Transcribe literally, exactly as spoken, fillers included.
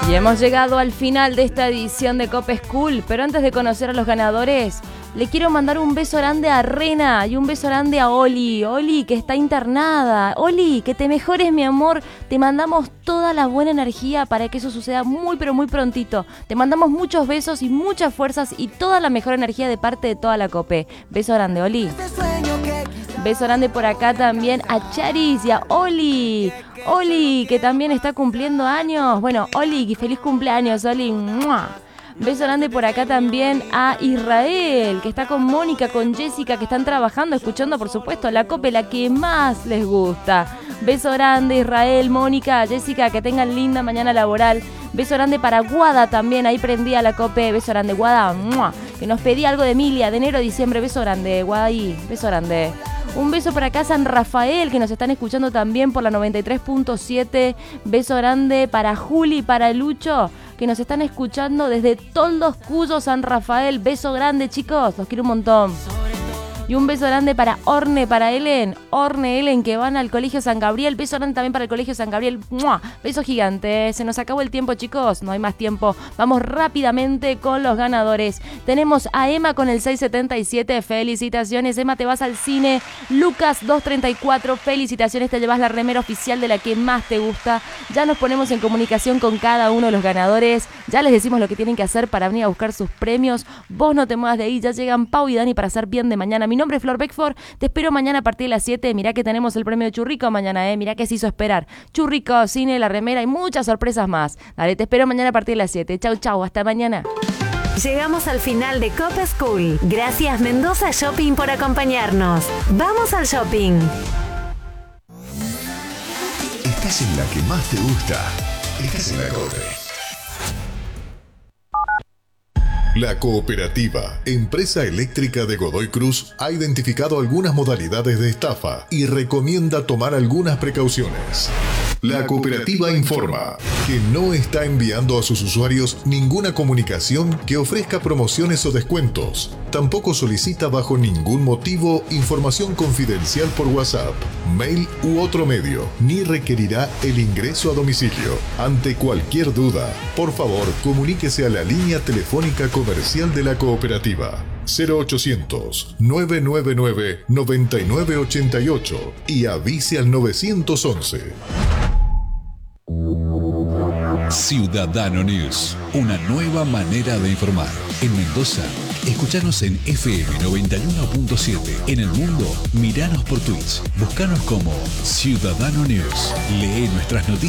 Y hemos llegado al final de esta edición de Cope School, pero antes de conocer a los ganadores, le quiero mandar un beso grande a Rena y un beso grande a Oli. Oli, que está internada. Oli, que te mejores, mi amor. Te mandamos toda la buena energía para que eso suceda muy, pero muy prontito. Te mandamos muchos besos y muchas fuerzas y toda la mejor energía de parte de toda la Cope. Beso grande, Oli. Beso grande por acá también a Charis y a Oli. Oli, que también está cumpliendo años. Bueno, Oli, feliz cumpleaños, Oli. ¡Mua! Beso grande por acá también a Israel, que está con Mónica, con Jessica, que están trabajando, escuchando, por supuesto, la Cope, la que más les gusta. Beso grande, Israel, Mónica, Jessica, que tengan linda mañana laboral. Beso grande para Guada también, ahí prendía la Cope. Beso grande, Guada, ¡mua! Que nos pedía algo de Emilia, de enero a diciembre. Beso grande, Guada, ahí, beso grande. Un beso para acá San Rafael, que nos están escuchando también por la noventa y tres punto siete. Beso grande para Juli y para Lucho, que nos están escuchando desde Toldos, Cuyo, San Rafael. Beso grande, chicos, los quiero un montón. Y un beso grande para Orne, para Ellen. Orne, Ellen, que van al Colegio San Gabriel. Beso grande también para el Colegio San Gabriel. ¡Mua! Beso gigante. Se nos acabó el tiempo, chicos. No hay más tiempo. Vamos rápidamente con los ganadores. Tenemos a Emma con el seiscientos setenta y siete. Felicitaciones, Emma, te vas al cine. Lucas doscientos treinta y cuatro. Felicitaciones, te llevas la remera oficial de la que más te gusta. Ya nos ponemos en comunicación con cada uno de los ganadores. Ya les decimos lo que tienen que hacer para venir a buscar sus premios. Vos no te muevas de ahí. Ya llegan Pau y Dani para hacer bien de mañana. Mi nombre es Flor Beckford, te espero mañana a partir de las siete. Mirá que tenemos el premio de Churrico mañana, eh. Mirá que se hizo esperar. Churrico, cine, la remera y muchas sorpresas más. Dale, te espero mañana a partir de las siete. Chau, chau, hasta mañana. Llegamos al final de Cope School. Gracias Mendoza Shopping por acompañarnos. Vamos al shopping. Estás en la que más te gusta. Estás en la Cope. La Cooperativa, empresa eléctrica de Godoy Cruz, ha identificado algunas modalidades de estafa y recomienda tomar algunas precauciones. La cooperativa informa que no está enviando a sus usuarios ninguna comunicación que ofrezca promociones o descuentos. Tampoco solicita bajo ningún motivo información confidencial por WhatsApp, mail u otro medio, ni requerirá el ingreso a domicilio. Ante cualquier duda, por favor, comuníquese a la línea telefónica comercial de la cooperativa cero ochocientos, nueve nueve nueve, nueve nueve ocho ocho y avise al nueve once. Ciudadano News, una nueva manera de informar. En Mendoza, escuchanos en F M noventa y uno punto siete. En el mundo, miranos por Twitch. Buscanos como Ciudadano News. Lee nuestras noticias